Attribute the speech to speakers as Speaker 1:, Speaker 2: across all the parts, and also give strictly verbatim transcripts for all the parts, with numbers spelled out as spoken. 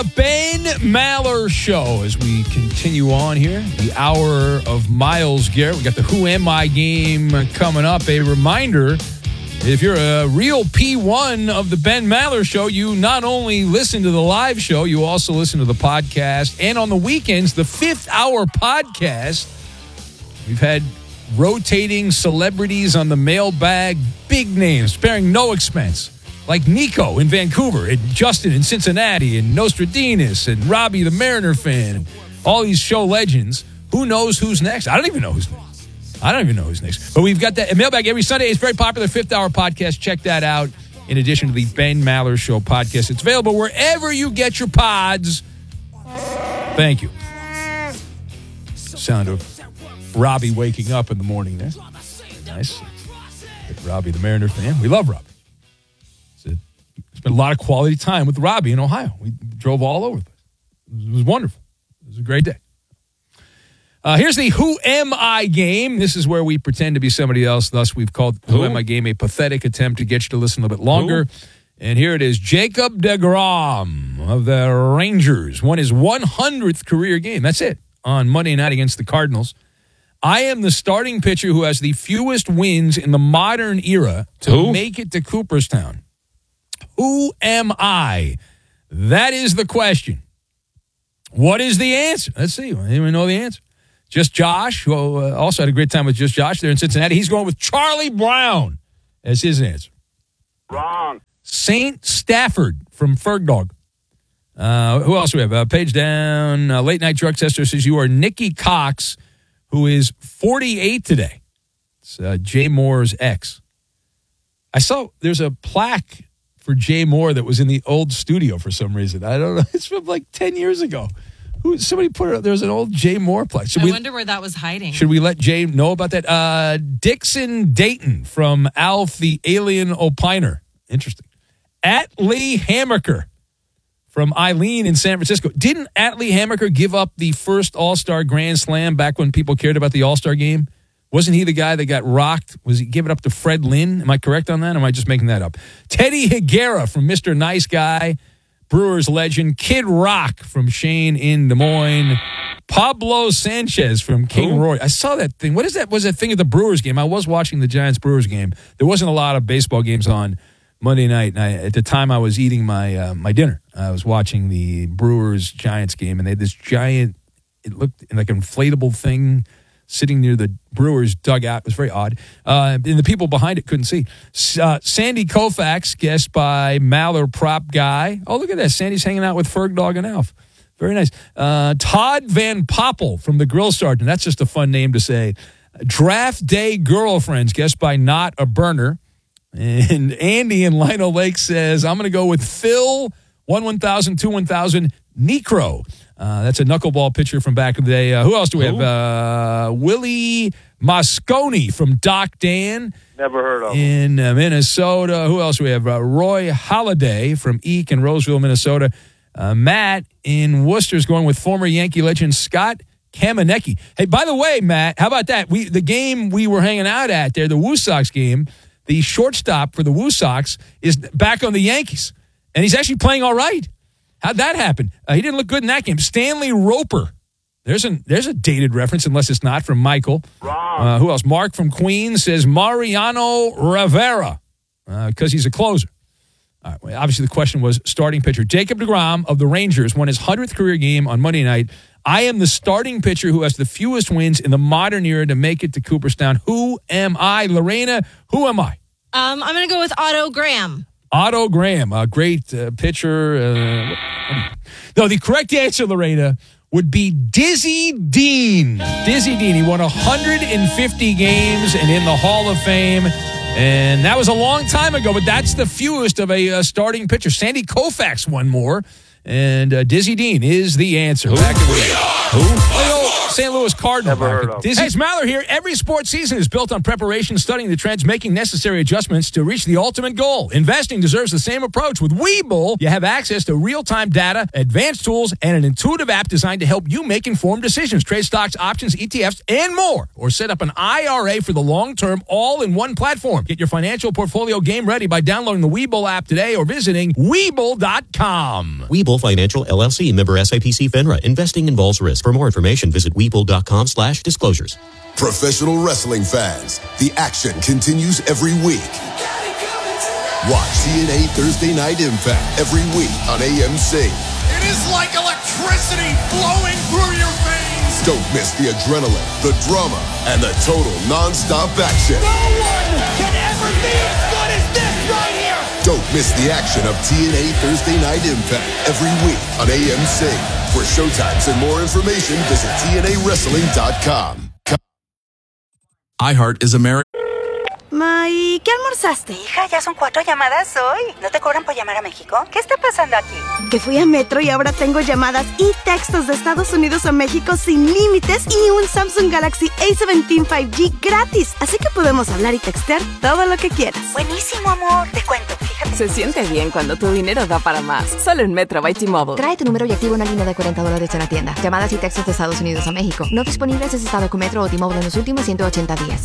Speaker 1: Ben Maller Show as we continue on here. The hour of Myles Garrett. We got the Who Am I game coming up. A reminder, if you're a real P one of the Ben Maller Show, you not only listen to the live show, you also listen to the podcast. And on the weekends, the fifth hour podcast. We've had rotating celebrities on the mailbag, big names, sparing no expense. Like Nico in Vancouver, and Justin in Cincinnati, and Nostradamus, and Robbie the Mariner fan, and all these show legends. Who knows who's next? I don't even know who's next. I don't even know who's next. But we've got that mailbag every Sunday. It's very popular, fifth hour podcast. Check that out in addition to the Ben Maller Show podcast. It's available wherever you get your pods. Thank you. Sound of Robbie waking up in the morning there. Nice. Robbie the Mariner fan. We love Robbie. Spent a lot of quality time with Robbie in Ohio. We drove all over. It was wonderful. It was a great day. Uh, here's the Who Am I game. This is where we pretend to be somebody else. Thus, we've called Who, Who Am I game a pathetic attempt to get you to listen a little bit longer. Who? And here it is. Jacob deGrom of the Rangers won his one hundredth career game. That's it. On Monday night against the Cardinals. I am the starting pitcher who has the fewest wins in the modern era to Who? make it to Cooperstown. Who am I? That is the question. What is the answer? Let's see. Anyone know the answer? Just Josh, who uh, also had a great time with Just Josh there in Cincinnati. He's going with Charlie Brown as his answer.
Speaker 2: Wrong.
Speaker 1: Saint Stafford from Fergdog. Uh, who else do we have? Uh, page down. Uh, Late Night Drug Tester says you are Nikki Cox, who is forty-eight today. It's uh, Jay Moore's ex. I saw there's a plaque for Jay Moore that was in the old studio for some reason. I don't know. It's from like ten years ago. Who? Somebody put it up. There was an old Jay Moore plaque. Should
Speaker 3: I
Speaker 1: we,
Speaker 3: wonder where that was hiding.
Speaker 1: Should we let Jay know about that? Uh, Dixon Dayton from Alf the Alien Opiner. Interesting. Atlee Hammaker from Eileen in San Francisco. Didn't Atlee Hammaker give up the first All-Star Grand Slam back when people cared about the All-Star game? Wasn't he the guy that got rocked? Was he giving up to Fred Lynn? Am I correct on that? Or am I just making that up? Teddy Higuera from Mister Nice Guy, Brewers legend. Kid Rock from Shane in Des Moines. Pablo Sanchez from King Roy. I saw that thing. What is that? Was that thing at the Brewers game? I was watching the Giants-Brewers game. There wasn't a lot of baseball games on Monday night. And I, at the time, I was eating my uh, my dinner. I was watching the Brewers-Giants game, and they had this giant, it looked like an inflatable thing sitting near the Brewers dugout. It was very odd. Uh, and the people behind it couldn't see. Uh, Sandy Koufax, guest by Maller Prop Guy. Oh, look at that. Sandy's hanging out with Fergdog and Alf. Very nice. Uh, Todd Van Poppel from the Grill Sergeant. That's just a fun name to say. Draft Day Girlfriends, guest by Not a Burner. And Andy in Lino Lake says, I'm going to go with Phil, one one thousand, two one thousand, Necro. Uh, that's a knuckleball pitcher from back in the day. Uh, who else do we have? Uh, Willie Mosconi from Doc Dan.
Speaker 2: Never heard of him.
Speaker 1: In uh, Minnesota. Who else do we have? Uh, Roy Halladay from Eek in Roseville, Minnesota. Uh, Matt in Worcester is going with former Yankee legend Scott Kamenecki. Hey, by the way, Matt, how about that? We The game we were hanging out at there, the Woo Sox game, the shortstop for the Woo Sox is back on the Yankees. And he's actually playing all right. How'd that happen? Uh, he didn't look good in that game. Stanley Roper. There's a, there's a dated reference, unless it's not, from Michael.
Speaker 2: Wrong.
Speaker 1: Uh, who else? Mark from Queens says Mariano Rivera because uh, he's a closer. All right, well, obviously, the question was starting pitcher. Jacob deGrom of the Rangers won his hundredth career game on Monday night. I am the starting pitcher who has the fewest wins in the modern era to make it to Cooperstown. Who am I? Lorena, who am I?
Speaker 3: Um, I'm going to go with Otto Graham.
Speaker 1: Otto Graham, a great uh, pitcher. Uh, no, the correct answer, Lorena, would be Dizzy Dean. Dizzy Dean. He won one hundred fifty games and in the Hall of Fame. And that was a long time ago, but that's the fewest of a uh, starting pitcher. Sandy Koufax won more. And uh, Dizzy Dean is the answer.
Speaker 4: Who?
Speaker 1: Back in the
Speaker 4: We
Speaker 1: day.
Speaker 4: are
Speaker 1: Who? Saint Louis Cardinals.
Speaker 2: Never heard of.
Speaker 1: This is Maller here. Every sports season is built on preparation, studying the trends, making necessary adjustments to reach the ultimate goal. Investing deserves the same approach. With Webull, you have access to real-time data, advanced tools, and an intuitive app designed to help you make informed decisions. Trade stocks, options, E T Fs, and more. Or set up an I R A for the long term, all in one platform. Get your financial portfolio game ready by downloading the Webull app today or visiting Webull dot com.
Speaker 4: Webull Financial, L L C, member S I P C FINRA. Investing involves risk. For more information, visit Webull dot com slash disclosures.
Speaker 5: Professional wrestling fans, the action continues every week. Watch T N A Thursday Night Impact every week on A M C.
Speaker 6: It is like electricity flowing through your veins.
Speaker 5: Don't miss the adrenaline, the drama, and the total non-stop action.
Speaker 6: No one can ever be as good as this right here.
Speaker 5: Don't miss the action of T N A Thursday Night Impact every week on A M C. For showtimes and more information, visit T N A wrestling dot com.
Speaker 7: iHeart is America.
Speaker 8: Ma, ¿y qué almorzaste?
Speaker 9: Hija, ya son cuatro llamadas hoy. ¿No te cobran por llamar a México? ¿Qué está pasando aquí?
Speaker 8: Que fui a Metro y ahora tengo llamadas y textos de Estados Unidos a México sin límites y un Samsung Galaxy A diecisiete cinco G gratis. Así que podemos hablar y textear todo lo que quieras.
Speaker 9: Buenísimo, amor. Te cuento, fíjate.
Speaker 10: Se siente bien cuando tu dinero da para más. Solo en Metro by T-Mobile.
Speaker 11: Trae tu número y activa una línea de cuarenta dólares en la tienda. Llamadas y textos de Estados Unidos a México. No disponibles en estado con Metro o T-Mobile en los últimos ciento ochenta días.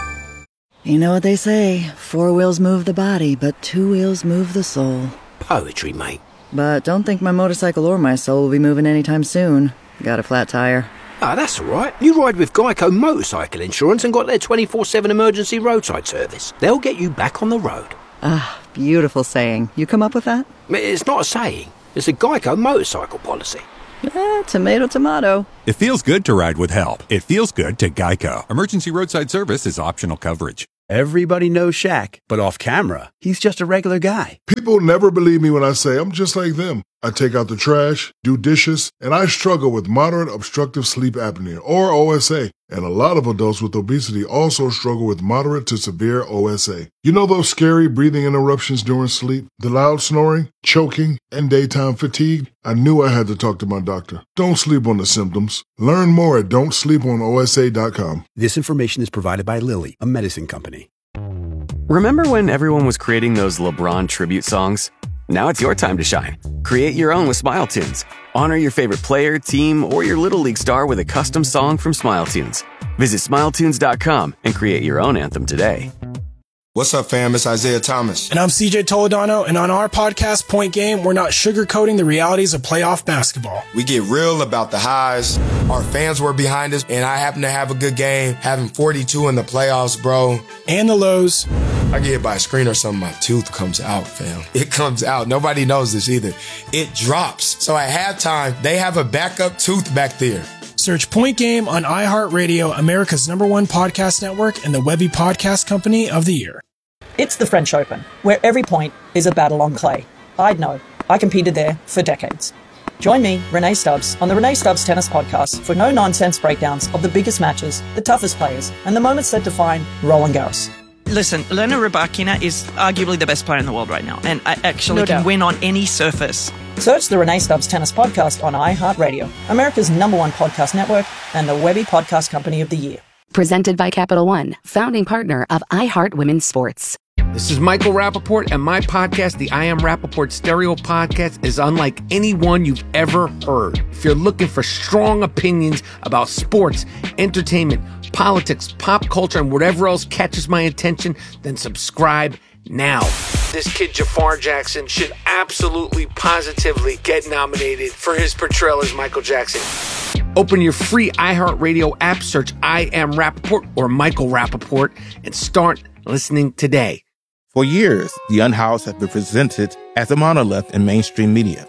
Speaker 12: You know what they say, four wheels move the body, but two wheels move the soul.
Speaker 13: Poetry, mate.
Speaker 12: But don't think my motorcycle or my soul will be moving anytime soon. Got a flat tire.
Speaker 13: Ah, that's all right. You ride with Geico Motorcycle Insurance and got their twenty-four seven emergency roadside service. They'll get you back on the road.
Speaker 12: Ah, beautiful saying. You come up with that?
Speaker 13: It's not a saying. It's a Geico motorcycle policy.
Speaker 12: Eh, tomato, tomato.
Speaker 14: It feels good to ride with help. It feels good to Geico. Emergency roadside service is optional coverage.
Speaker 15: Everybody knows Shaq, but off camera, he's just a regular guy.
Speaker 16: People never believe me when I say I'm just like them. I take out the trash, do dishes, and I struggle with moderate obstructive sleep apnea, or O S A. And a lot of adults with obesity also struggle with moderate to severe O S A. You know those scary breathing interruptions during sleep, the loud snoring, choking, and daytime fatigue? I knew I had to talk to my doctor. Don't sleep on the symptoms. Learn more at don't sleep on O S A dot com.
Speaker 15: This information is provided by Lilly, a medicine company.
Speaker 17: Remember when everyone was creating those LeBron tribute songs? Now it's your time to shine. Create your own with Smile Tunes. Honor your favorite player, team, or your Little League star with a custom song from Smile Tunes. Visit smile tunes dot com and create your own anthem today.
Speaker 18: What's up, fam? It's Isaiah Thomas.
Speaker 19: And I'm C J Toledano, and on our podcast, Point Game, we're not sugarcoating the realities of playoff basketball.
Speaker 18: We get real about the highs. Our fans were behind us, and I happened to have a good game, having forty-two in the playoffs, bro.
Speaker 19: And the lows.
Speaker 18: I get hit by a screen or something, my tooth comes out, fam. It comes out. Nobody knows this either. It drops. So at halftime, they have a backup tooth back there.
Speaker 19: Search Point Game on iHeartRadio, America's number one podcast network, and the Webby Podcast Company of the Year.
Speaker 20: It's the French Open, where every point is a battle on clay. I'd know. I competed there for decades. Join me, Renee Stubbs, on the Renee Stubbs Tennis Podcast for no-nonsense breakdowns of the biggest matches, the toughest players, and the moments that define Roland Garros.
Speaker 21: Listen, Elena Rybakina is arguably the best player in the world right now, and I actually
Speaker 20: No
Speaker 21: can
Speaker 20: doubt.
Speaker 21: win on any surface.
Speaker 20: Search the Renee Stubbs Tennis Podcast on iHeartRadio, America's number one podcast network, and the Webby Podcast Company of the Year.
Speaker 22: Presented by Capital One, founding partner of iHeart Women's Sports.
Speaker 23: This is Michael Rappaport, and my podcast, the I Am Rappaport Stereo Podcast, is unlike anyone you've ever heard. If you're looking for strong opinions about sports, entertainment, politics, pop culture, and whatever else catches my attention, then subscribe now. This kid, Jafar Jackson, should absolutely, positively get nominated for his portrayal as Michael Jackson. Open your free iHeartRadio app, search I Am Rappaport or Michael Rappaport, and start listening today.
Speaker 24: For years, The Unhoused have been presented as a monolith in mainstream media.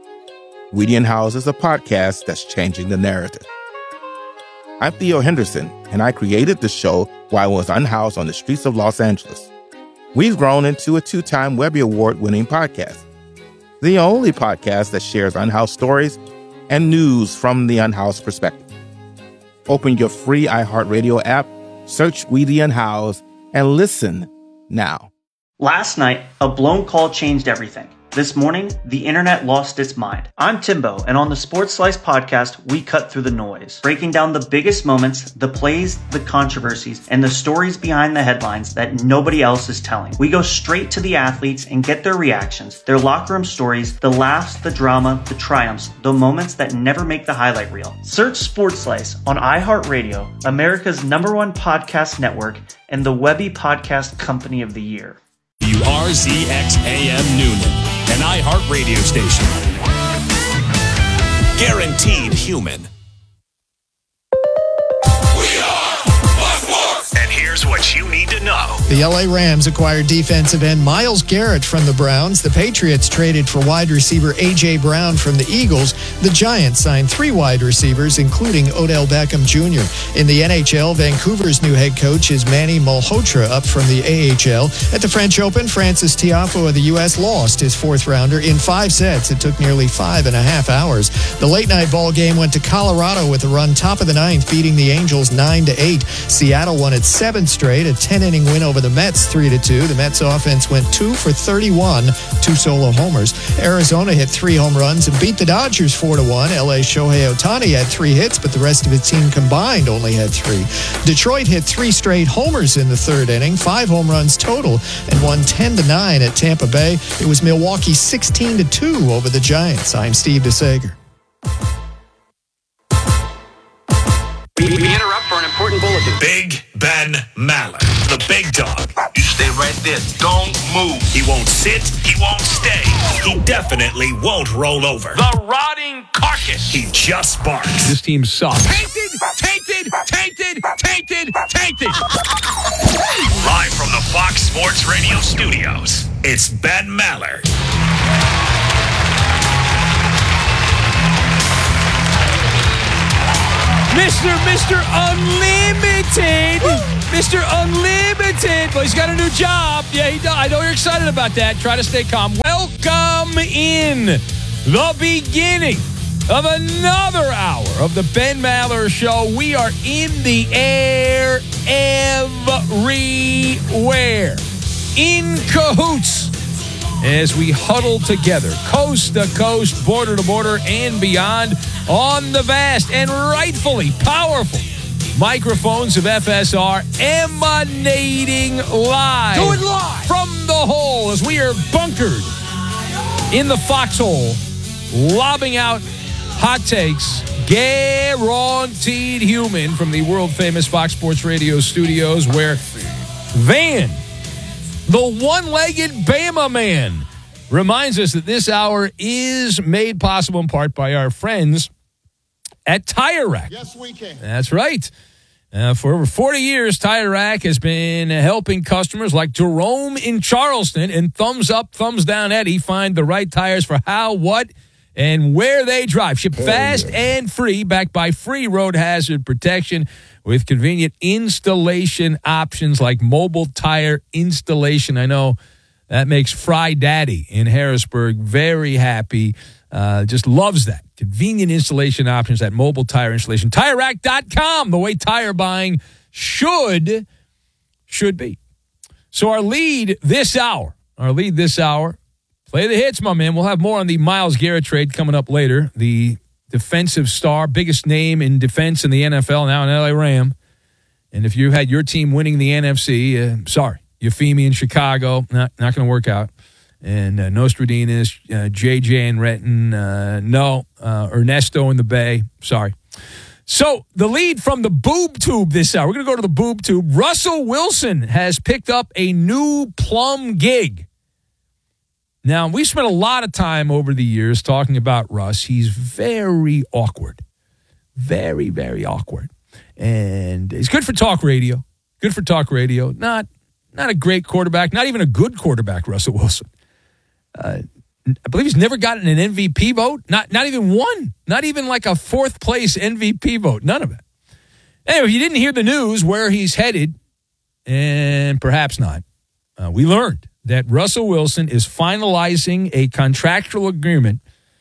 Speaker 24: We The Unhoused is a podcast that's changing the narrative. I'm Theo Henderson, and I created the show while I was unhoused on the streets of Los Angeles. We've grown into a two-time Webby Award-winning podcast, the only podcast that shares unhoused stories and news from the unhoused perspective. Open your free iHeartRadio app, search We The Unhoused, and listen now.
Speaker 25: Last night, a blown call changed everything.
Speaker 1: This morning, the internet lost its mind. I'm Timbo, and on the Sports Slice podcast, we cut through the noise, breaking down the biggest moments, the plays, the controversies, and the stories behind the headlines that nobody else is telling. We go straight to the athletes and get their reactions, their locker room stories, the laughs, the drama, the triumphs, the moments that never make the highlight reel. Search Sports Slice on iHeartRadio, America's number one podcast network, and the Webby Podcast Company of the Year.
Speaker 2: W R Z X A M Noonan, an iHeart radio station. Guaranteed human. And here's what you need to know.
Speaker 3: The L A Rams acquired defensive end Myles Garrett from the Browns. The Patriots traded for wide receiver A J. Brown from the Eagles. The Giants signed three wide receivers, including Odell Beckham Junior In the N H L, Vancouver's new head coach is Manny Malhotra, up from the A H L. At the French Open, Francis Tiafoe of the U S lost his fourth rounder in five sets. It took nearly five and a half hours. The late-night ball game went to Colorado with a run top of the ninth, beating the Angels nine to eight. Seattle won its seventh straight, a ten-inning win over the Mets three to two. The Mets offense went two for thirty-one, two solo homers. Arizona hit three home runs and beat the Dodgers four to one. L A's Shohei Ohtani had three hits, but the rest of its team combined only had three. Detroit hit three straight homers in the third inning, five home runs total, and won ten to nine at Tampa Bay. It was Milwaukee sixteen to two over the Giants. I'm Steve DeSager.
Speaker 2: We interrupt for an important bulletin. Big Ben Maller, the big dog. You stay right there. Don't move. He won't sit. He won't stay. He definitely won't roll over. The rotting carcass. He just barks.
Speaker 23: This team sucks.
Speaker 2: Tainted, tainted, tainted, tainted, tainted. Live from the Fox Sports Radio studios, it's Ben Maller.
Speaker 23: Mister Mister Unlimited. Woo! Mister Unlimited. Well, he's got a new job. Yeah, he does. I know you're excited about that. Try to stay calm. Welcome in the beginning of another hour of the Ben Maller Show. We are in the air everywhere. In cahoots as we huddle together, coast to coast, border to border, and beyond, on the vast and rightfully powerful microphones of F S R, emanating live.
Speaker 2: Do it live!
Speaker 23: From the hole as we are bunkered in the foxhole, lobbing out hot takes, guaranteed human, from the world-famous Fox Sports Radio studios, where Van, the one-legged Bama man, reminds us that this hour is made possible in part by our friends at Tire Rack.
Speaker 6: Yes, we can.
Speaker 23: That's right. Uh, for over forty years, Tire Rack has been helping customers like Jerome in Charleston and Thumbs Up, Thumbs Down Eddie find the right tires for how, what, and where they drive. Ship fast yeah. and free, backed by free road hazard protection with convenient installation options like mobile tire installation. I know that makes Fry Daddy in Harrisburg very happy. Uh, just loves that. Convenient installation options, that mobile tire installation. Tire Rack dot com, the way tire buying should, should be. So our lead this hour, our lead this hour, play the hits, my man. We'll have more on the Myles Garrett trade coming up later. The defensive star, biggest name in defense in the N F L, now an L A Ram. And if you had your team winning the N F C, uh, sorry, Euphemia in Chicago, not, not going to work out. And uh, Nostradamus, uh, J J and Renton, uh, no, uh, Ernesto in the Bay, sorry. So the lead from the boob tube this hour, we're going to go to the boob tube. Russell Wilson has picked up a new plum gig. Now, we spent a lot of time over the years talking about Russ. He's very awkward, very, very awkward. And he's good for talk radio, good for talk radio. Not, not a great quarterback, not even a good quarterback, Russell Wilson. Uh, I believe he's never gotten an M V P vote. Not not even one. Not even like a fourth place M V P vote. None of it. Anyway, if you didn't hear the news where he's headed, and perhaps not, uh, we learned that Russell Wilson is finalizing a contractual agreement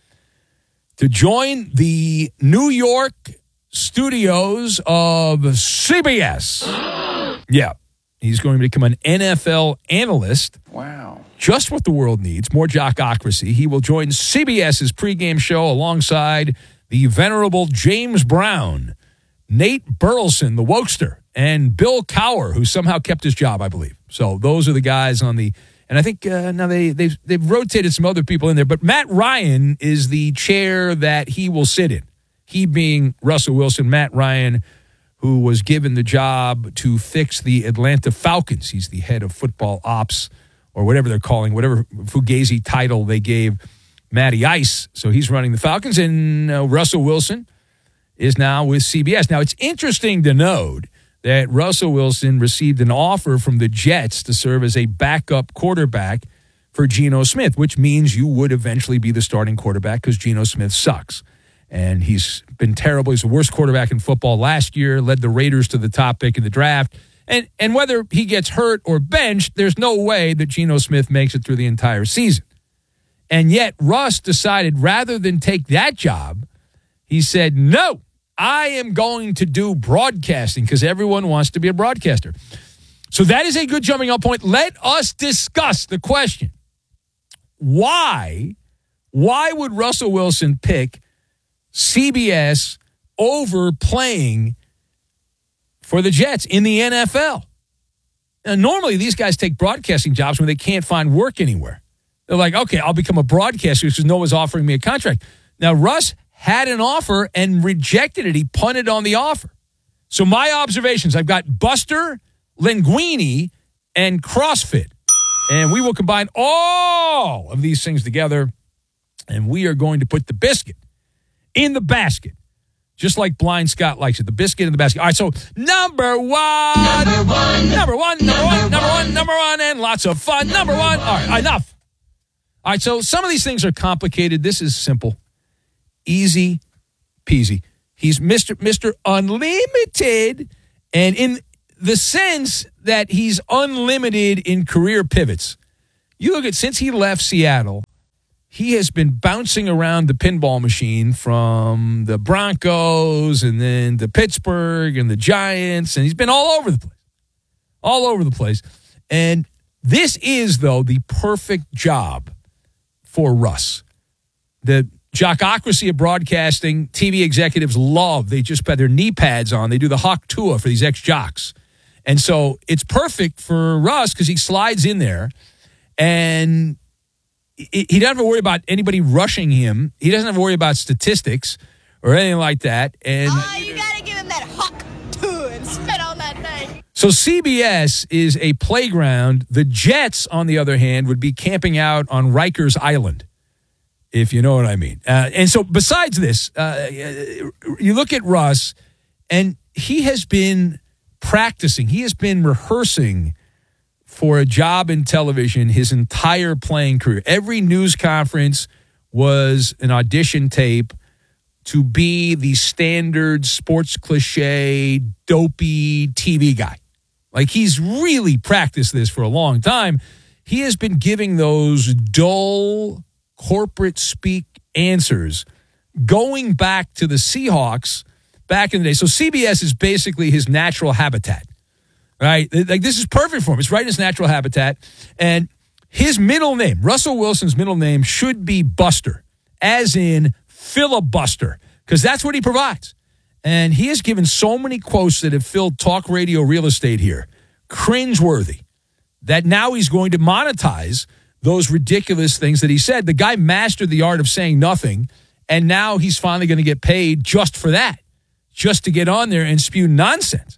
Speaker 23: to join the New York studios of C B S. Yeah. He's going to become an N F L analyst.
Speaker 6: Wow.
Speaker 4: just what the world needs, more jockocracy. He will join CBS's pregame show alongside the venerable James Brown, Nate Burleson, the wokester, and Bill Cowher, who somehow kept his job, I believe. So those are the guys on the, and I think uh, now they, they've, they've rotated some other people in there, but Matt Ryan is the chair that he will sit in. He being Russell Wilson, Matt Ryan, who was given the job to fix the Atlanta Falcons. He's the head of football ops, or whatever they're calling, whatever Fugazi title they gave Matty Ice. So he's running the Falcons, and uh, Russell Wilson is now with C B S. Now, it's interesting to note that Russell Wilson received an offer from the Jets to serve as a backup quarterback for Geno Smith, which means you would eventually be the starting quarterback because Geno Smith sucks. And he's been terrible. He's the worst quarterback in football last year, led the Raiders to the top pick in the draft. And and whether he gets hurt or benched, there's no way that Geno Smith makes it through the entire season. And yet Russ decided rather than take that job, he said, no, I am going to do broadcasting because everyone wants to be a broadcaster. So that is a good jumping off point. Let us discuss the question. Why, why would Russell Wilson pick C B S over playing for the Jets in the N F L? Now, normally, these guys take broadcasting jobs when they can't find work anywhere. They're like, okay, I'll become a broadcaster because no one's offering me a contract. Now, Russ had an offer and rejected it. He punted on the offer. So my observations, I've got Buster, Linguini, and CrossFit. And we will combine all of these things together, and we are going to put the biscuit in the basket, just like Blind Scott likes it. The biscuit in the basket. All right, so number one. Number one. Number one, number one, number one, number one, and lots of fun. Number one. All right, enough. All right, so some of these things are complicated. This is simple. Easy peasy. He's Mister Mister Unlimited, and in the sense that he's unlimited in career pivots. You look at, since he left Seattle, he has been bouncing around the pinball machine from the Broncos and then to Pittsburgh and the Giants, and he's been all over the place. All over the place. And this is, though, the perfect job for Russ. The jockocracy of broadcasting, T V executives love. They just put their knee pads on. They do the Hawk Tua for these ex-jocks. And so it's perfect for Russ because he slides in there and he doesn't have to worry about anybody rushing him. He doesn't have to worry about statistics or anything like that. And
Speaker 5: oh, you got to give him that Hawk Tua and spit on that name.
Speaker 4: So C B S is a playground. The Jets, on the other hand, would be camping out on Rikers Island, if you know what I mean. Uh, and so besides this, uh, you look at Russ, and he has been practicing. He has been rehearsing for a job in television his entire playing career. Every news conference was an audition tape to be the standard sports cliche, dopey T V guy. Like, he's really practiced this for a long time. He has been giving those dull corporate speak answers going back to the Seahawks back in the day. So C B S is basically his natural habitat, right? Like, this is perfect for him. It's right in his natural habitat. And his middle name, Russell Wilson's middle name, should be Buster, as in filibuster, because that's what he provides. And he has given so many quotes that have filled talk radio real estate here, cringeworthy, that now he's going to monetize those ridiculous things that he said. The guy mastered the art of saying nothing, and now he's finally going to get paid just for that, just to get on there and spew nonsense.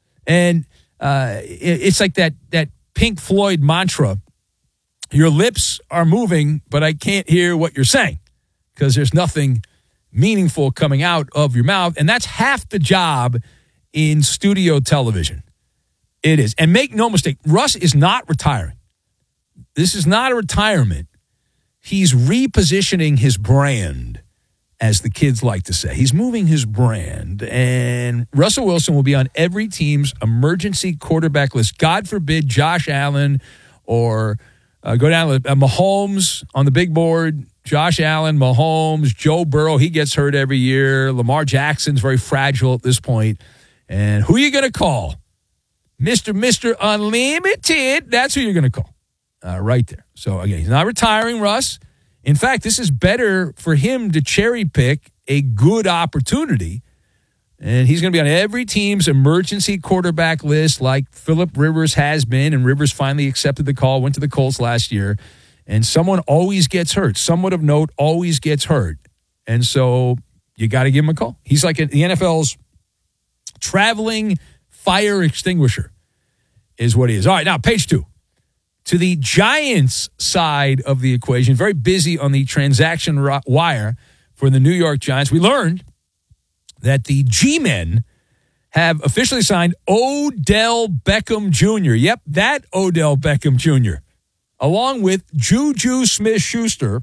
Speaker 4: And uh, it's like that that Pink Floyd mantra, your lips are moving, but I can't hear what you're saying because there's nothing meaningful coming out of your mouth. And that's half the job in studio television. It is. And make no mistake, Russ is not retiring. This is not a retirement. He's repositioning his brand, as the kids like to say. He's moving his brand. And Russell Wilson will be on every team's emergency quarterback list. God forbid Josh Allen or uh, go down with uh, Mahomes on the big board. Josh Allen, Mahomes, Joe Burrow, he gets hurt every year. Lamar Jackson's very fragile at this point. And who are you going to call? Mister Mister Unlimited, that's who you're going to call. uh, right there. So, again, he's not retiring, Russ. In fact, this is better for him to cherry pick a good opportunity. And he's going to be on every team's emergency quarterback list like Phillip Rivers has been. And Rivers finally accepted the call, went to the Colts last year. And someone always gets hurt. Someone of note always gets hurt. And so you got to give him a call. He's like the N F L's traveling fire extinguisher is what he is. All right, now page two. To the Giants side of the equation, very busy on the transaction wire for the New York Giants. We learned that the G-men have officially signed Odell Beckham Junior Yep, that Odell Beckham Junior, along with Juju Smith-Schuster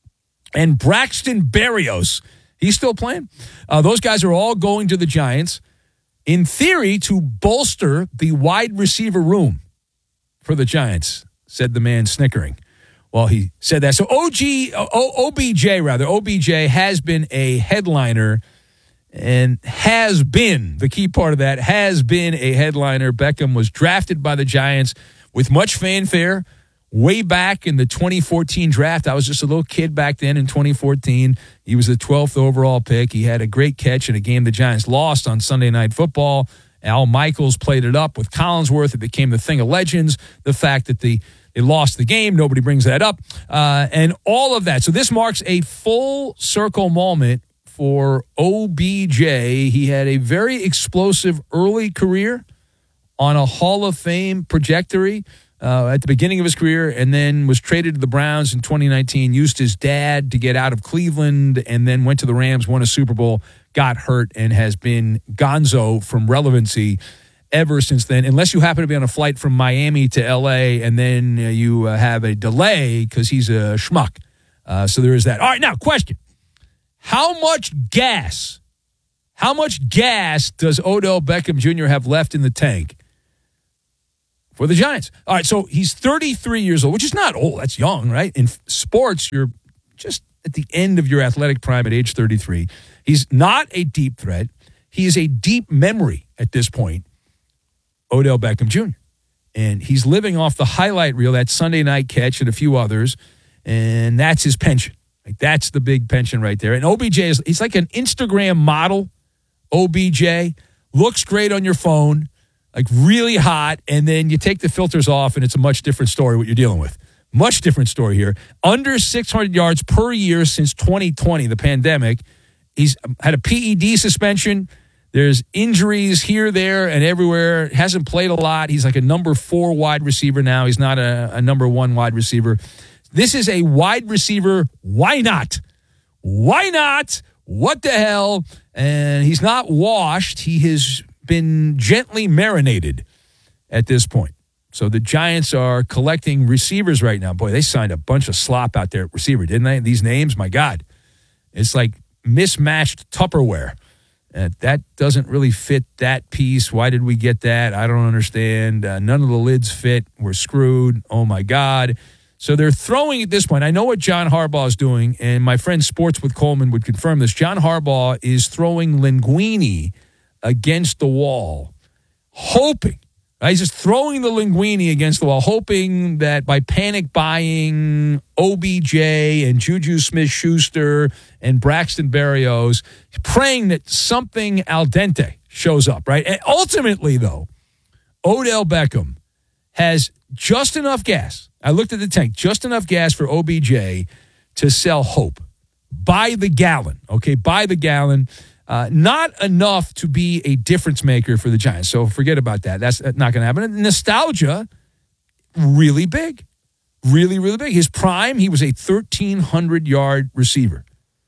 Speaker 4: and Braxton Berrios. He's still playing. Uh, those guys are all going to the Giants, in theory, to bolster the wide receiver room for the Giants, said the man snickering. Well, he said that. So O G, o, O B J, rather, O B J has been a headliner and has been, the key part of that, has been a headliner. Beckham was drafted by the Giants with much fanfare way back in the twenty fourteen draft. I was just a little kid back then in twenty fourteen. He was the twelfth overall pick. He had a great catch in a game the Giants lost on Sunday Night Football. Al Michaels played it up with Collinsworth. It became the thing of legends. The fact that the they lost the game, nobody brings that up, uh, and all of that. So this marks a full circle moment for O B J. He had a very explosive early career on a Hall of Fame trajectory uh, at the beginning of his career, and then was traded to the Browns in twenty nineteen, used his dad to get out of Cleveland, and then went to the Rams, won a Super Bowl, got hurt, and has been gonzo from relevancy ever since then, unless you happen to be on a flight from Miami to L A, and then uh, you uh, have a delay because he's a schmuck. Uh, so there is that. All right, now, question. How much gas, how much gas does Odell Beckham Junior have left in the tank for the Giants? All right, so he's thirty-three years old, which is not old. That's young, right? In sports, you're just at the end of your athletic prime at age thirty-three. He's not a deep threat. He is a deep memory at this point, Odell Beckham Junior And he's living off the highlight reel, that Sunday night catch and a few others, and that's his pension. Like, that's the big pension right there. And O B J is he's like an Instagram model. O B J looks great on your phone, like really hot, and then you take the filters off, and it's a much different story what you're dealing with. Much different story here. Under six hundred yards per year since twenty twenty, the pandemic. He's had a P E D suspension. There's injuries here, there, and everywhere. Hasn't played a lot. He's like a number four wide receiver now. He's not a, a number one wide receiver. This is a wide receiver. Why not? Why not? What the hell? And he's not washed. He has been gently marinated at this point. So the Giants are collecting receivers right now. Boy, they signed a bunch of slop out there at receiver, didn't they? These names, my God. It's like mismatched Tupperware. Uh, that doesn't really fit that piece. Why did we get that? I don't understand. Uh, none of the lids fit. We're screwed. Oh, my God. So they're throwing at this point. I know what John Harbaugh is doing, and my friend Sports with Coleman would confirm this. John Harbaugh is throwing Linguini against the wall, hoping. Right? He's just throwing the Linguini against the wall, hoping that by panic buying O B J and Juju Smith-Schuster and Braxton Berrios, praying that something al dente shows up, right? And ultimately, though, Odell Beckham has just enough gas. I looked at the tank, just enough gas for O B J to sell hope. By the gallon, okay? By the gallon. Uh, not enough to be a difference maker for the Giants. So forget about that. That's not going to happen. Nostalgia, really big. Really, really big. His prime, he was a thirteen hundred yard receiver.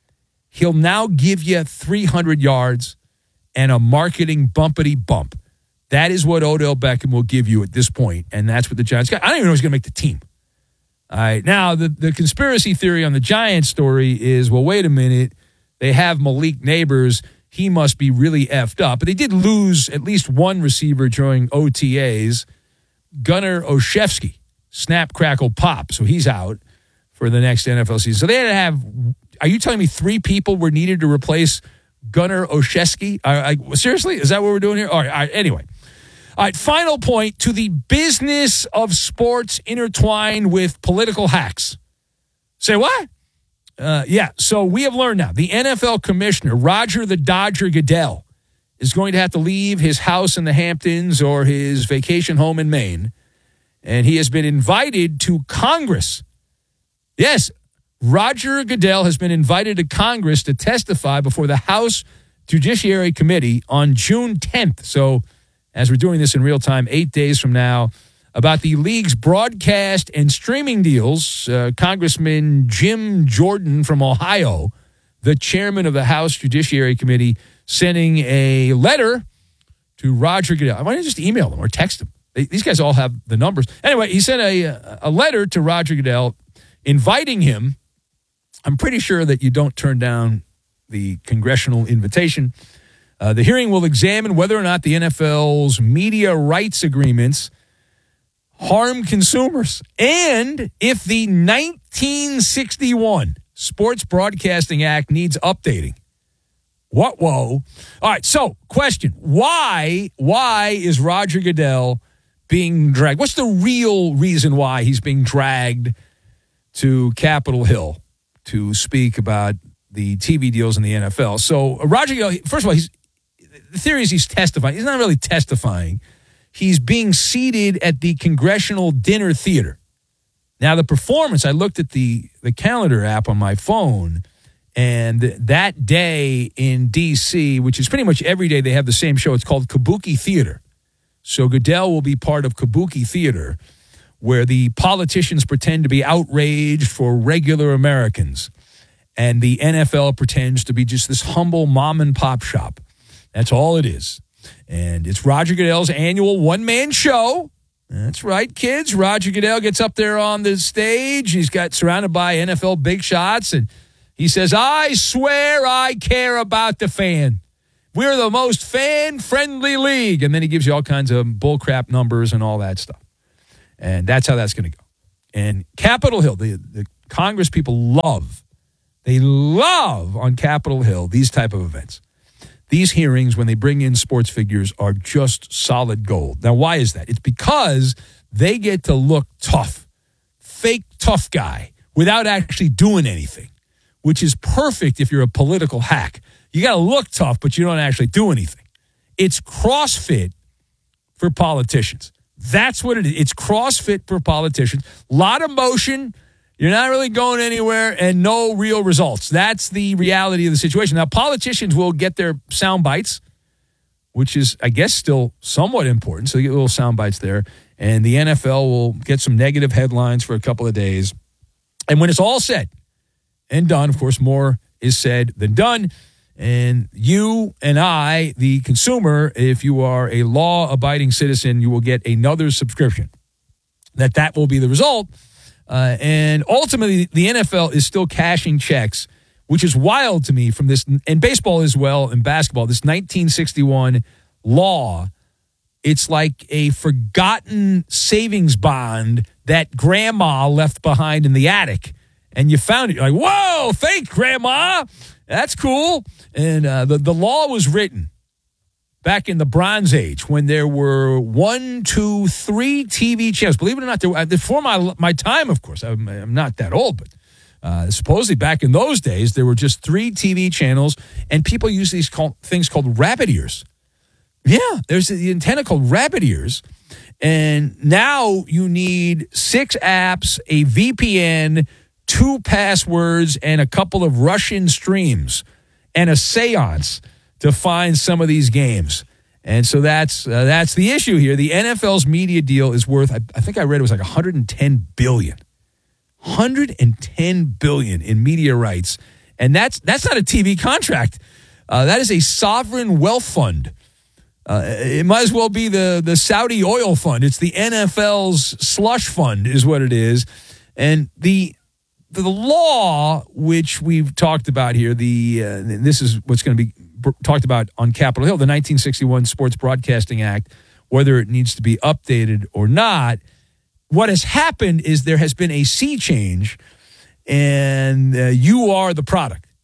Speaker 4: He'll now give you three hundred yards and a marketing bumpity bump. That is what Odell Beckham will give you at this point, and that's what the Giants got. I don't even know if he's going to make the team. All right. Now, the, the conspiracy theory on the Giants story is, well, wait a minute. They have Malik Neighbors. He must be really effed up. But they did lose at least one receiver during O T As. Gunnar Olszewski, snap, crackle, pop. So he's out for the next N F L season. So they had to have, are you telling me three people were needed to replace Gunnar Olszewski? I, I, seriously? Is that what we're doing here? All right, all right, anyway. All right, final point to the business of sports intertwined with political hacks. Say what? Uh, yeah, so we have learned now. The N F L commissioner, Roger the Dodger Goodell, is going to have to leave his house in the Hamptons or his vacation home in Maine. And he has been invited to Congress. Yes, Roger Goodell has been invited to Congress to testify before the House Judiciary Committee on June tenth. So as we're doing this in real time, eight days from now, about the league's broadcast and streaming deals. Uh, Congressman Jim Jordan from Ohio, the chairman of the House Judiciary Committee, sending a letter to Roger Goodell. Why don't you just email them or text them? They, these guys all have the numbers. Anyway, he sent a, a letter to Roger Goodell inviting him. I'm pretty sure that you don't turn down the congressional invitation. Uh, the hearing will examine whether or not the N F L's media rights agreements harm consumers and if the nineteen sixty-one Sports Broadcasting Act needs updating. What? Whoa. All right, so question. Why, why is Roger Goodell being dragged? What's the real reason why he's being dragged to Capitol Hill to speak about the T V deals in the N F L? So uh, Roger Goodell, first of all, he's, the theory is he's testifying. He's not really testifying. He's being seated at the Congressional Dinner Theater. Now, the performance, I looked at the, the calendar app on my phone, and that day in D C, which is pretty much every day they have the same show, it's called Kabuki Theater. So Goodell will be part of Kabuki Theater, where the politicians pretend to be outraged for regular Americans, and the N F L pretends to be just this humble mom and pop shop. That's all it is. And it's Roger Goodell's annual one-man show. That's right, kids. Roger Goodell gets up there on the stage. He's got surrounded by N F L big shots, and he says, I swear I care about the fan. We're the most fan-friendly league. And then he gives you all kinds of bullcrap numbers and all that stuff. And that's how that's going to go. And Capitol Hill, the, the Congress people love, they love on Capitol Hill these type of events. These hearings, when they bring in sports figures, are just solid gold. Now, why is that? It's because they get to look tough, fake tough guy, without actually doing anything, which is perfect if you're a political hack. You got to look tough, but you don't actually do anything. It's CrossFit for politicians. That's what it is. It's CrossFit for politicians. A lot of motion. You're not really going anywhere, and no real results. That's the reality of the situation. Now, politicians will get their sound bites, which is, I guess, still somewhat important. So they get little sound bites there. And the N F L will get some negative headlines for a couple of days. And when it's all said and done, of course, more is said than done. And you and I, the consumer, if you are a law-abiding citizen, you will get another subscription. That that will be the result. Uh, and ultimately, the N F L is still cashing checks, which is wild to me from this, and baseball as well, and basketball, this nineteen sixty-one law. It's like a forgotten savings bond that grandma left behind in the attic. And you found it. You're like, whoa, thank grandma. That's cool. And uh, the, the law was written back in the Bronze Age when there were one, two, three T V channels. Believe it or not, there were, before my my time, of course, I'm, I'm not that old, but uh, supposedly back in those days, there were just three T V channels, and people used these call, things called rabbit ears. Yeah, there's the antenna called rabbit ears, and now you need six apps, a V P N, two passwords, and a couple of Russian streams, and a seance to find some of these games. And so that's uh, that's the issue here. The N F L's media deal is worth, I, I think I read it was like one hundred ten billion dollars. one hundred ten billion dollars in media rights. And that's that's not a T V contract. Uh, that is a sovereign wealth fund. Uh, it might as well be the, the Saudi oil fund. It's the N F L's slush fund is what it is. And the the law, which we've talked about here, the uh, this is what's going to be talked about on Capitol Hill, the nineteen sixty-one Sports Broadcasting Act, whether it needs to be updated or not. What has happened is there has been a sea change, and uh, you are the product.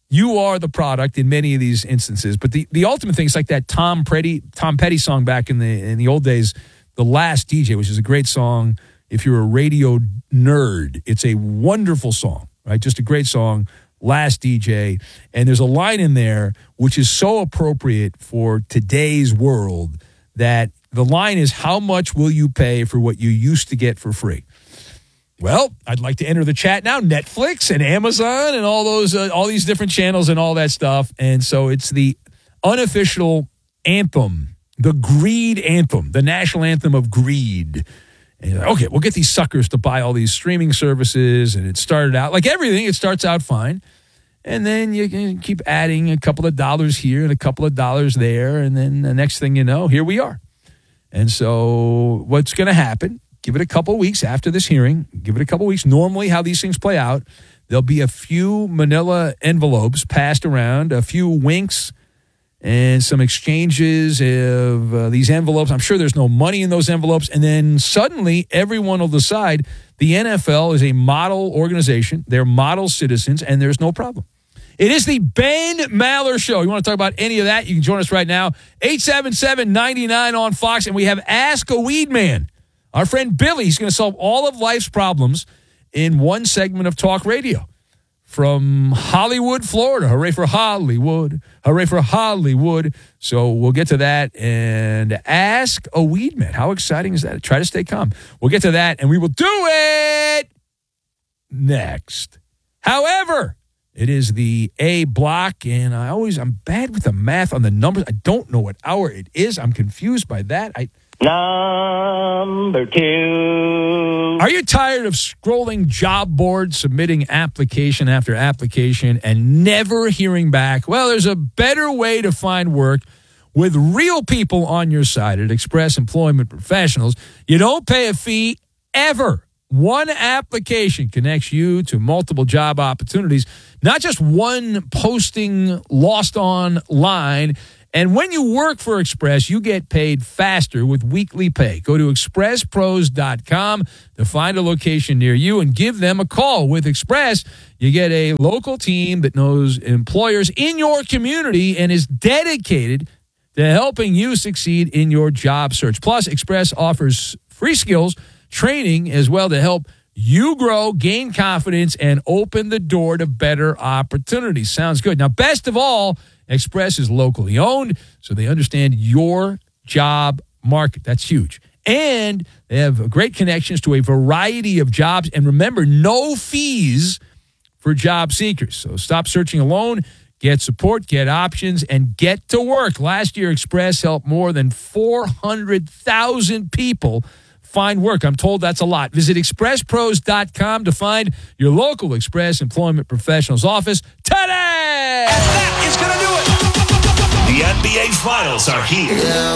Speaker 4: You are the product in many of these instances. But the, the ultimate thing is like that Tom Petty, Tom Petty song back in the in the old days, The Last D J, which is a great song. If you're a radio nerd, it's a wonderful song, right? Just a great song, Last D J. And there's a line in there which is so appropriate for today's world that the line is, how much will you pay for what you used to get for free? Well, I'd like to enter the chat now. Netflix and Amazon and all those, uh, all these different channels and all that stuff. And so it's the unofficial anthem, the greed anthem, the national anthem of greed. And you're like, okay, we'll get these suckers to buy all these streaming services. And it started out like everything. It starts out fine. And then you can keep adding a couple of dollars here and a couple of dollars there. And then the next thing you know, here we are. And so what's going to happen? Give it a couple of weeks after this hearing. Give it a couple of weeks. Normally, how these things play out, there'll be a few manila envelopes passed around, a few winks, and some exchanges of uh, these envelopes. I'm sure there's no money in those envelopes. And then suddenly, everyone will decide the N F L is a model organization. They're model citizens, and there's no problem. It is the Ben Maller Show. You want to talk about any of that? You can join us right now. eight seven seven, nine nine on Fox. And we have Ask a Weed Man. Our friend Billy, he's going to solve all of life's problems in one segment of talk radio. From Hollywood, Florida. Hooray for Hollywood. Hooray for Hollywood. So we'll get to that and Ask a Weed Man. How exciting is that? Try to stay calm. We'll get to that and we will do it next. However, it is the A block, and I always, I'm bad with the math on the numbers. I don't know what hour it is. I'm confused by that. I...
Speaker 7: Number two.
Speaker 4: Are you tired of scrolling job boards, submitting application after application, and never hearing back? Well, there's a better way to find work with real people on your side at Express Employment Professionals. You don't pay a fee ever. One application connects you to multiple job opportunities, not just one posting lost online. And when you work for Express, you get paid faster with weekly pay. Go to express pros dot com to find a location near you and give them a call. With Express, you get a local team that knows employers in your community and is dedicated to helping you succeed in your job search. Plus, Express offers free skills training as well to help you grow, gain confidence, and open the door to better opportunities. Sounds good. Now, best of all, Express is locally owned, so they understand your job market. That's huge. And they have great connections to a variety of jobs. And remember, no fees for job seekers. So stop searching alone. Get support, get options, and get to work. Last year, Express helped more than four hundred thousand people find work. I'm told that's a lot. Visit express pros dot com to find your local Express Employment Professionals office today.
Speaker 2: And that is going to do it. The N B A Finals are here.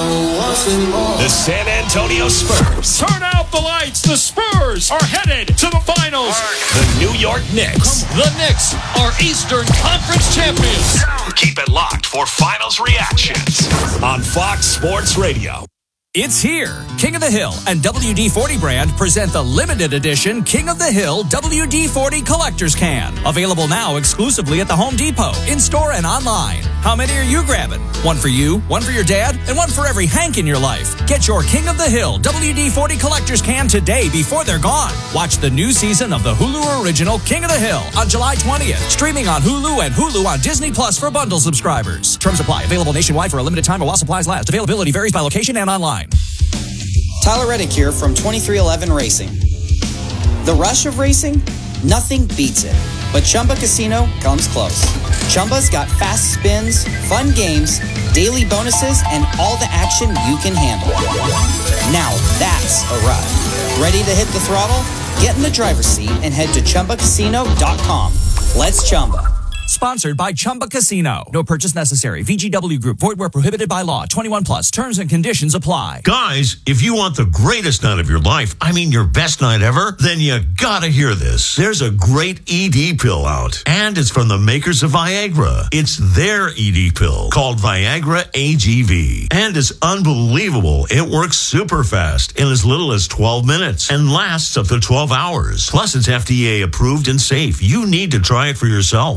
Speaker 2: The San Antonio Spurs.
Speaker 6: Turn out the lights. The Spurs are headed to the finals.
Speaker 2: The New York Knicks.
Speaker 6: The Knicks are Eastern Conference champions.
Speaker 2: Keep it locked for finals reactions on Fox Sports Radio.
Speaker 8: It's here. King of the Hill and W D forty brand present the limited edition King of the Hill W D forty Collector's Can. Available now exclusively at the Home Depot, in-store and online. How many are you grabbing? One for you, one for your dad, and one for every Hank in your life. Get your King of the Hill W D forty Collector's Can today before they're gone. Watch the new season of the Hulu original King of the Hill on July twentieth. Streaming on Hulu and Hulu on Disney Plus for bundle subscribers. Terms apply. Available nationwide for a limited time while supplies last. Availability varies by location and online.
Speaker 9: Tyler Reddick here from twenty-three eleven Racing. The rush of racing? Nothing beats it. But Chumba Casino comes close. Chumba's got fast spins, fun games, daily bonuses, and all the action you can handle. Now that's a ride. Ready to hit the throttle? Get in the driver's seat and head to chumba casino dot com. Let's Chumba.
Speaker 8: Sponsored by Chumba Casino. No purchase necessary. V G W Group. Void where prohibited by law. twenty-one plus. Terms and conditions apply.
Speaker 10: Guys, if you want the greatest night of your life, I mean your best night ever, then you gotta hear this. There's a great E D pill out, and it's from the makers of Viagra. It's their E D pill called Viagra A G V, and it's unbelievable. It works super fast in as little as twelve minutes and lasts up to twelve hours. Plus, it's F D A approved and safe. You need to try it for yourself. It's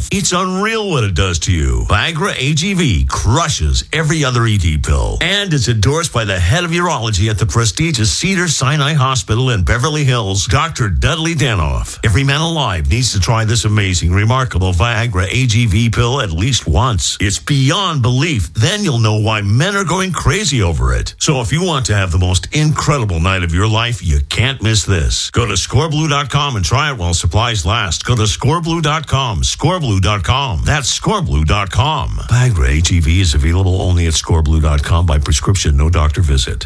Speaker 10: unreal what it does to you. Viagra A G V crushes every other E D pill. And it's endorsed by the head of urology at the prestigious Cedars-Sinai Hospital in Beverly Hills, Doctor Dudley Danoff. Every man alive needs to try this amazing, remarkable Viagra A G V pill at least once. It's beyond belief. Then you'll know why men are going crazy over it. So if you want to have the most incredible night of your life, you can't miss this. Go to score blue dot com and try it while supplies last. Go to score blue dot com, score blue dot com. That's score blue dot com. Viagra A G V is available only at score blue dot com by prescription, no doctor visit.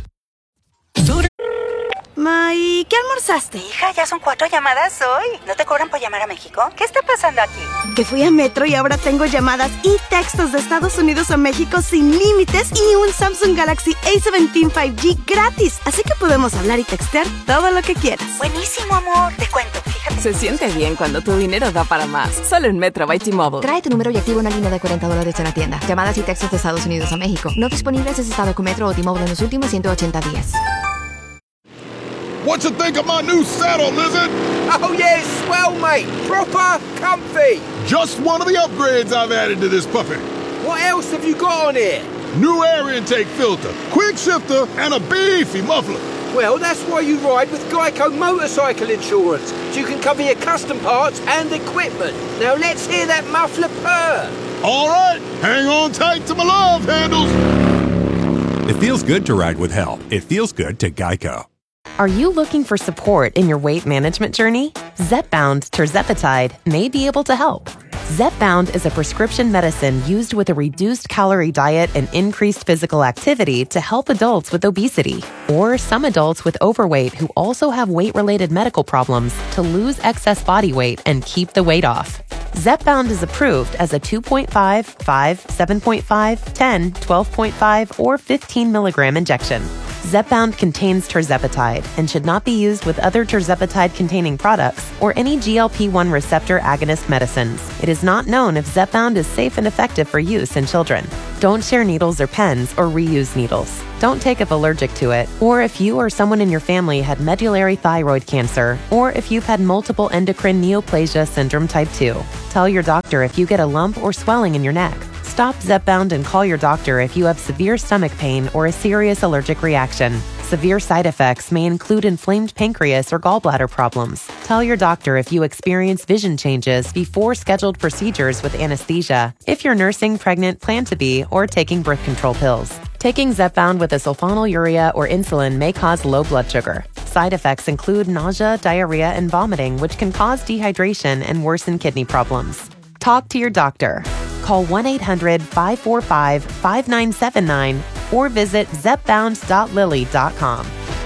Speaker 5: Ma, ¿y qué almorzaste? Hija, ya son cuatro llamadas hoy. ¿No te cobran por llamar a México? ¿Qué está pasando aquí? Que fui a Metro y ahora tengo llamadas y textos de Estados Unidos a México sin límites y un Samsung Galaxy A diecisiete cinco G gratis. Así que podemos hablar y textear todo lo que quieras. Buenísimo, amor. Te cuento, fíjate.
Speaker 11: Se siente bien cuando tu dinero da para más. Solo en Metro by T-Mobile.
Speaker 12: Trae tu número y activa una línea de cuarenta dólares en la tienda. Llamadas y textos de Estados Unidos a México. No disponibles en estado con Metro o T-Mobile en los últimos ciento ochenta días.
Speaker 6: What you think of my new saddle, Lizard?
Speaker 13: Oh yeah, it's swell, mate. Proper comfy.
Speaker 6: Just one of the upgrades I've added to this puppy.
Speaker 13: What else have you got on here?
Speaker 6: New air intake filter, quick shifter, and a beefy muffler.
Speaker 13: Well, that's why you ride with Geico Motorcycle Insurance, so you can cover your custom parts and equipment. Now let's hear that muffler purr.
Speaker 6: All right, hang on tight to my love handles.
Speaker 14: It feels good to ride with help. It feels good to Geico.
Speaker 25: Are you looking for support in your weight management journey? Zepbound tirzepatide may be able to help. Zepbound is a prescription medicine used with a reduced calorie diet and increased physical activity to help adults with obesity or some adults with overweight who also have weight-related medical problems to lose excess body weight and keep the weight off. Zepbound is approved as a two point five, five, seven point five, ten, twelve point five, or fifteen milligram injection. Zepbound contains tirzepatide and should not be used with other tirzepatide-containing products or any G L P one receptor agonist medicines. It is not known if Zepbound is safe and effective for use in children. Don't share needles or pens or reuse needles. Don't take if allergic to it, or if you or someone in your family had medullary thyroid cancer, or if you've had multiple endocrine neoplasia syndrome type two. Tell your doctor if you get a lump or swelling in your neck. Stop Zepbound and call your doctor if you have severe stomach pain or a serious allergic reaction. Severe side effects may include inflamed pancreas or gallbladder problems. Tell your doctor if you experience vision changes before scheduled procedures with anesthesia, if you're nursing, pregnant, plan to be, or taking birth control pills. Taking Zepbound with a sulfonylurea or insulin may cause low blood sugar. Side effects include nausea, diarrhea, and vomiting, which can cause dehydration and worsen kidney problems. Talk to your doctor. Call one eight hundred, five four five, five nine seven nine or visit zepbound dot lilly dot com.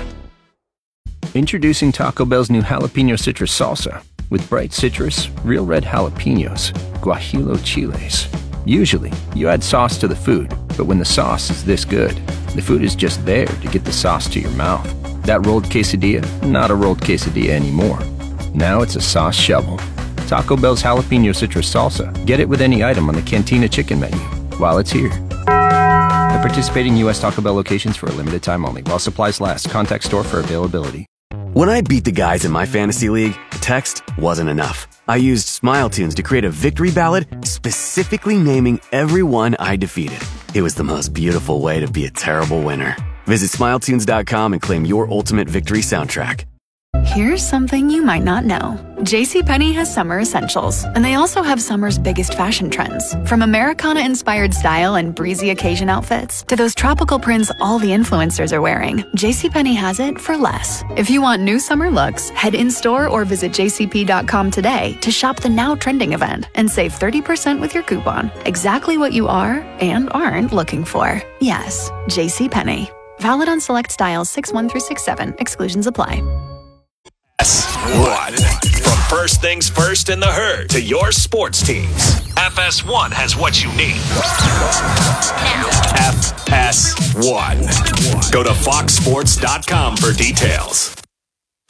Speaker 26: Introducing Taco Bell's new jalapeno citrus salsa with bright citrus, real red jalapenos, guajillo chiles. Usually, you add sauce to the food, but when the sauce is this good, the food is just there to get the sauce to your mouth. That rolled quesadilla, not a rolled quesadilla anymore. Now it's a sauce shovel. Taco Bell's jalapeno citrus salsa. Get it with any item on the Cantina chicken menu while it's here. At participating U S Taco Bell locations for a limited time only. While supplies last. Contact store for availability.
Speaker 17: When I beat the guys in my fantasy league, text wasn't enough. I used Smile Tunes to create a victory ballad specifically naming everyone I defeated. It was the most beautiful way to be a terrible winner. Visit smile tunes dot com and claim your ultimate victory soundtrack.
Speaker 27: Here's something you might not know. JCPenney has summer essentials, and they also have summer's biggest fashion trends. From Americana-inspired style and breezy occasion outfits to those tropical prints all the influencers are wearing, JCPenney has it for less. If you want new summer looks, head in-store or visit j c p dot com today to shop the now trending event and save thirty percent with your coupon. Exactly what you are and aren't looking for. Yes, JCPenney. Valid on select styles six one through six seven. Exclusions apply.
Speaker 2: What? From first things first in the herd to your sports teams, F S one has what you need. F S one. Go to fox sports dot com for details.